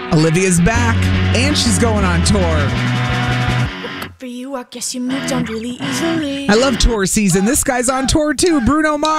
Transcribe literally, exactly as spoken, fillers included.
Olivia's back, and she's going on tour. For you, I guess you moved on really easily. I love tour season. This guy's on tour too, Bruno Mars.